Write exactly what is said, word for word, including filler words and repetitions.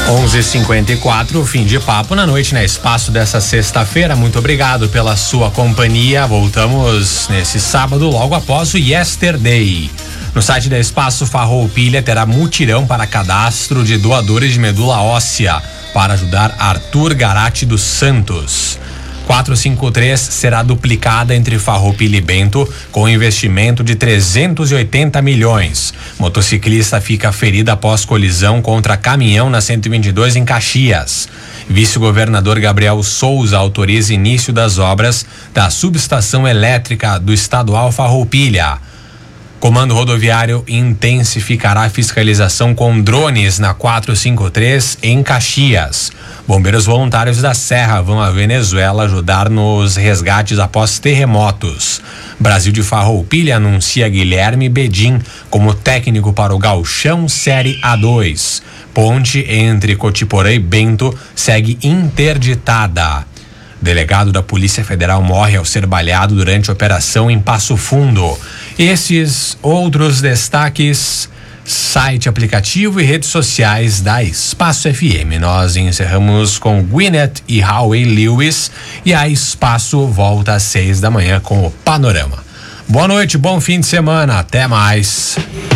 onze e cinquenta e quatro, fim de papo na noite, né? Espaço dessa sexta-feira. Muito obrigado pela sua companhia. Voltamos nesse sábado, logo após o Yesterday. No site da Espaço Farroupilha terá mutirão para cadastro de doadores de medula óssea para ajudar Arthur Garate dos Santos. quatrocentos e cinquenta e três será duplicada entre Farroupilha e Bento com investimento de trezentos e oitenta milhões. Motociclista fica ferida após colisão contra caminhão na cento e vinte e dois em Caxias. Vice-governador Gabriel Souza autoriza início das obras da subestação elétrica do estadual Farroupilha. Comando Rodoviário intensificará a fiscalização com drones na quatrocentos e cinquenta e três em Caxias. Bombeiros voluntários da Serra vão à Venezuela ajudar nos resgates após terremotos. Brasil de Farroupilha anuncia Guilherme Bedin como técnico para o Gauchão Série A dois. Ponte entre Cotiporã e Bento segue interditada. Delegado da Polícia Federal morre ao ser baleado durante a operação em Passo Fundo. Esses outros destaques, site, aplicativo e redes sociais da Espaço F M. Nós encerramos com Gwyneth e Howie Lewis e a Espaço volta às seis da manhã com o Panorama. Boa noite, bom fim de semana, até mais.